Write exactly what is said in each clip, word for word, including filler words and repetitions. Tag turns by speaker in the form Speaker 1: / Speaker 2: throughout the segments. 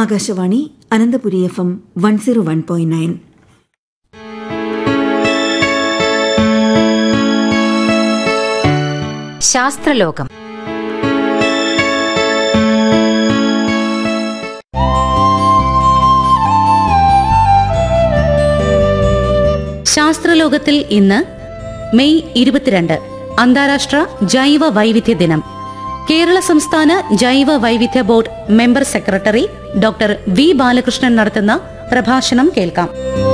Speaker 1: Akashvani Ananthapuri F M one zero one point nine.
Speaker 2: ശാസ്ത്രലോകം. ശാസ്ത്രലോകത്തിൽ ഇന്ന് May ഇരുപത്തിരണ്ട് അന്താരാഷ്ട്ര ജൈവ വൈവിധ്യ ദിനം. കേരള സംസ്ഥാന ജൈവ വൈവിധ്യ board member secretary doctor V Balakrishnan നടത്തുന്ന പ്രഭാഷണം കേൾക്കാം.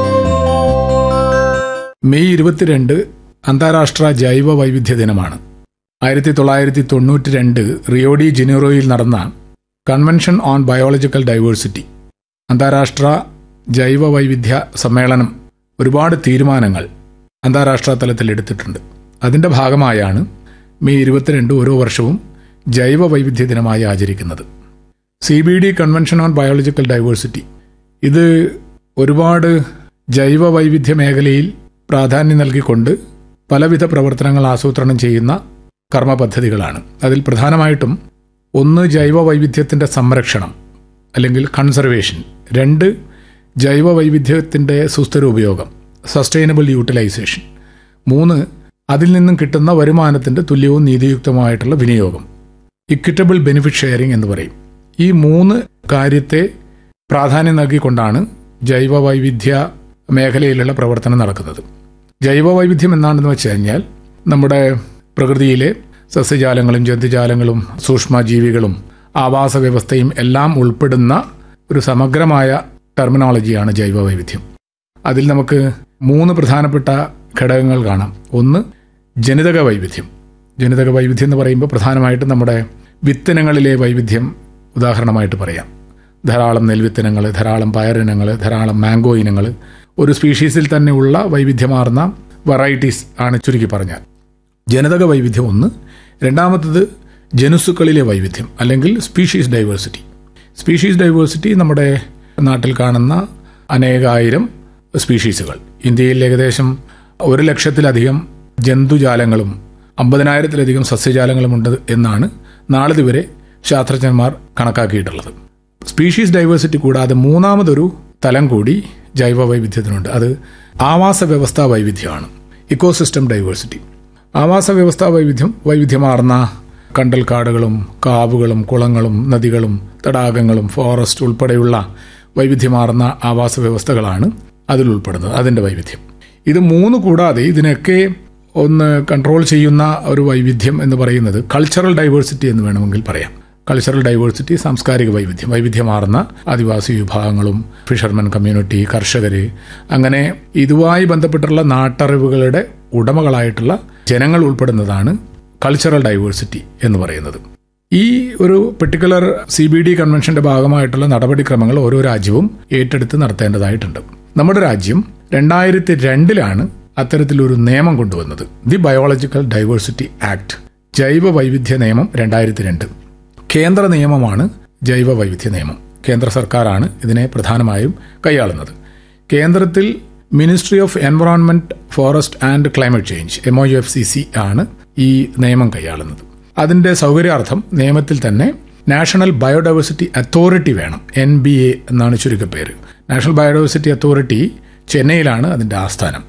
Speaker 3: മെയ് ഇരുപത്തിരണ്ട് അന്താരാഷ്ട്ര ജൈവ വൈവിധ്യ ദിനമാണ്. ആയിരത്തി തൊള്ളായിരത്തി തൊണ്ണൂറ്റി രണ്ട് റിയോ ഡി ജനീറോയിൽ നടന്ന കൺവെൻഷൻ ഓൺ ബയോളജിക്കൽ ഡൈവേഴ്സിറ്റി അന്താരാഷ്ട്ര ജൈവ വൈവിധ്യ സമ്മേളനം ഒരുപാട് തീരുമാനങ്ങൾ അന്താരാഷ്ട്ര തലത്തിൽ എടുത്തിട്ടുണ്ട്. അതിന്റെ ഭാഗമായാണ് മെയ് ഇരുപത്തിരണ്ട് ഓരോ വർഷവും ജൈവ വൈവിധ്യ ദിനമായി ആചരിക്കുന്നത്. C B D convention on biological diversity ഇത് ഒരുപാട് ജൈവ വൈവിധ്യ മേഖലയിൽ പ്രാധാന്യം നൽകിക്കൊണ്ട് പലവിധ പ്രവർത്തനങ്ങൾ ആസൂത്രണം ചെയ്യുന്ന കർമ്മ പദ്ധതികളാണ്. അതിൽ പ്രധാനമായിട്ടും ഒന്ന് ജൈവ വൈവിധ്യത്തിന്റെ സംരക്ഷണം അല്ലെങ്കിൽ കൺസർവേഷൻ, രണ്ട് ജൈവ വൈവിധ്യത്തിന്റെ സുസ്ഥിര ഉപയോഗം സസ്റ്റൈനബിൾ യൂട്ടിലൈസേഷൻ, മൂന്ന് അതിൽ നിന്നും കിട്ടുന്ന വരുമാനത്തിന്റെ തുല്യവും നീതിയുക്തമായിട്ടുള്ള വിനിയോഗം ഇക്വിറ്റബിൾ ബെനിഫിറ്റ് ഷെയറിംഗ് എന്ന് പറയും. ഈ മൂന്ന് കാര്യത്തെ പ്രാധാന്യം നൽകിക്കൊണ്ടാണ് ജൈവ വൈവിധ്യ മേഖലയിലുള്ള പ്രവർത്തനം നടക്കുന്നത്. ജൈവ വൈവിധ്യം എന്താണെന്ന് വെച്ച് കഴിഞ്ഞാൽ നമ്മുടെ പ്രകൃതിയിലെ സസ്യജാലങ്ങളും ജന്തുജാലങ്ങളും സൂക്ഷ്മജീവികളും ആവാസ വ്യവസ്ഥയും എല്ലാം ഉൾപ്പെടുന്ന ഒരു സമഗ്രമായ ടെർമിനോളജിയാണ് ജൈവ വൈവിധ്യം. അതിൽ നമുക്ക് മൂന്ന് പ്രധാനപ്പെട്ട ഘടകങ്ങൾ കാണാം. ഒന്ന് ജനിതക വൈവിധ്യം. ജനിതക വൈവിധ്യം എന്ന് പറയുമ്പോൾ പ്രധാനമായിട്ടും നമ്മുടെ വിത്തിനങ്ങളിലെ വൈവിധ്യം ഉദാഹരണമായിട്ട് പറയാം. ധാരാളം നെൽവിത്തിനങ്ങൾ, ധാരാളം പയറിനങ്ങൾ, ധാരാളം മാംഗോ ഇനങ്ങൾ, ഒരു സ്പീഷീസിൽ തന്നെ ഉള്ള വൈവിധ്യമാർന്ന വെറൈറ്റീസ് ആണ് ചുരുക്കി പറഞ്ഞാൽ ജനിതക വൈവിധ്യം ഒന്ന്. രണ്ടാമത്തത് ജനുസുക്കളിലെ വൈവിധ്യം അല്ലെങ്കിൽ സ്പീഷീസ് ഡൈവേഴ്സിറ്റി. സ്പീഷീസ് ഡൈവേഴ്സിറ്റി നമ്മുടെ നാട്ടിൽ കാണുന്ന അനേകായിരം സ്പീഷീസുകൾ, ഇന്ത്യയിൽ ഏകദേശം ഒരു ലക്ഷത്തിലധികം ജന്തുജാലങ്ങളും അമ്പതിനായിരത്തിലധികം സസ്യജാലങ്ങളുമുണ്ട് എന്നാണ് നാളിതുവരെ ശാസ്ത്രജ്ഞന്മാർ കണക്കാക്കിയിട്ടുള്ളത്. സ്പീഷീസ് ഡൈവേഴ്സിറ്റി കൂടാതെ മൂന്നാമതൊരു തലം കൂടി ജൈവ വൈവിധ്യത്തിനുണ്ട്. അത് ആവാസ വ്യവസ്ഥാ വൈവിധ്യമാണ്, ഇക്കോസിസ്റ്റം ഡൈവേഴ്സിറ്റി. ആവാസ വ്യവസ്ഥാ വൈവിധ്യം വൈവിധ്യമാർന്ന കണ്ടൽക്കാടുകളും കാവുകളും കുളങ്ങളും നദികളും തടാകങ്ങളും ഫോറസ്റ്റ് ഉൾപ്പെടെയുള്ള വൈവിധ്യമാർന്ന ആവാസ വ്യവസ്ഥകളാണ് അതിൽ ഉൾപ്പെടുന്നത്, അതിൻ്റെ വൈവിധ്യം. ഇത് മൂന്ന് കൂടാതെ ഇതിനൊക്കെ ഒന്ന് കൺട്രോൾ ചെയ്യുന്ന ഒരു വൈവിധ്യം എന്ന് പറയുന്നത് കൾച്ചറൽ ഡൈവേഴ്സിറ്റി എന്ന് വേണമെങ്കിൽ പറയാം. കൾച്ചറൽ ഡൈവേഴ്സിറ്റി സാംസ്കാരിക വൈവിധ്യം, വൈവിധ്യമാർന്ന ആദിവാസി വിഭാഗങ്ങളും ഫിഷർമെൻ കമ്മ്യൂണിറ്റി, കർഷകര്, അങ്ങനെ ഇതുമായി ബന്ധപ്പെട്ടുള്ള നാട്ടറിവുകളുടെ ഉടമകളായിട്ടുള്ള ജനങ്ങൾ ഉൾപ്പെടുന്നതാണ് കൾച്ചറൽ ഡൈവേഴ്സിറ്റി എന്ന് പറയുന്നത്. ഈ ഒരു പെർട്ടിക്കുലർ സി ബി ഡി കൺവെൻഷന്റെ ഭാഗമായിട്ടുള്ള നടപടിക്രമങ്ങൾ ഓരോ രാജ്യവും ഏറ്റെടുത്ത് നടത്തേണ്ടതായിട്ടുണ്ട്. നമ്മുടെ രാജ്യം രണ്ടായിരത്തി രണ്ടിലാണ് അത്തരത്തിലൊരു നിയമം കൊണ്ടുവന്നത്. ദി ബയോളജിക്കൽ ഡൈവേഴ്സിറ്റി ആക്ട്, ജൈവ വൈവിധ്യ നിയമം രണ്ടായിരത്തി രണ്ട്. കേന്ദ്ര നിയമമാണ് ജൈവ വൈവിധ്യ നിയമം. കേന്ദ്ര സർക്കാരാണ് ഇതിനെ പ്രധാനമായും കൈയാളുന്നത്. കേന്ദ്രത്തിൽ ministry of environment, forest and climate change M O U F C C ആണ് ഈ നിയമം കൈയാളുന്നത്. അതിന്റെ സൗകര്യാർത്ഥം നിയമത്തിൽ തന്നെ നാഷണൽ ബയോഡൈവേഴ്സിറ്റി അതോറിറ്റി വേണം, എൻ ബി എ എന്നാണ് ചുരുക്കപ്പേര്. നാഷണൽ ബയോഡൈവേഴ്സിറ്റി അതോറിറ്റി ചെന്നൈയിലാണ് അതിന്റെ ആസ്ഥാനം.